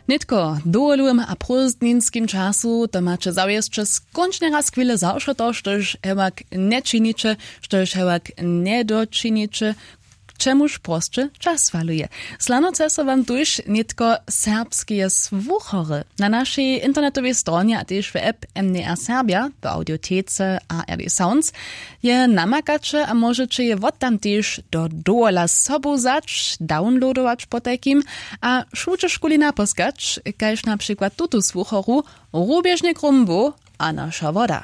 Nitko dołym a prózdninskim czasu to macie zawieszcze skończnie raz chwilę zawsze to, sztoż hewak nie czynicie, sztoż hewak nie doczynicie, czemuż proste czas faluje. Slanoce so wam tuż nitko serbskie słuchory. Na naszej internetowej stronie, a też w app MDR Serbia, w audiotece ARD Sounds, je namakacze, a możecie je od tam też do dola sobu zacz, downloadować po takim, a szłucze szkuli naposkać, kajż na przykład tutu słuchoru, Rubieżnik Rumbo, a nasza woda.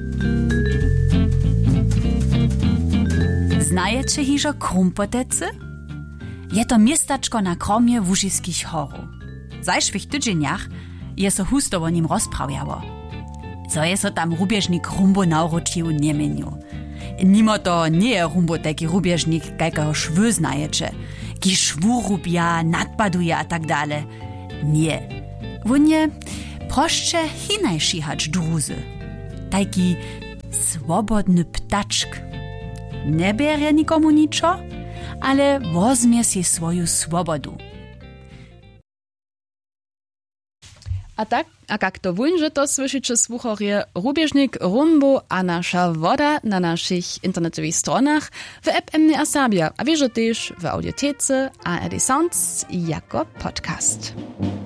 Znajecie hižo Krumpotece? Je to miestaczko na kromie Łużyskich horów. W zajszłych tydzieniach je so husto o nim rozprawiało. Co je so tam rubieżnik Rumbo nauročił niemieniu. Nimo to nie je Rumbo taki rubieżnik, kajkaho szwy znajecie, ki szwu rubia, nadpaduje a tak dale. Nie. On je proszcze hinajszy hacz druzy. Taki swobodny ptaczk. Nie bierze nikomu niczo, ale wozmie si swoju swobodu. A tak, a jak to wujn, że to słyszycie słuchorje Rubieżnik Rumbo, a nasza woda na naszych internetowych stronach w app MDR Serbia, a wierzę też w audiotece ARD Sounds jako podcast.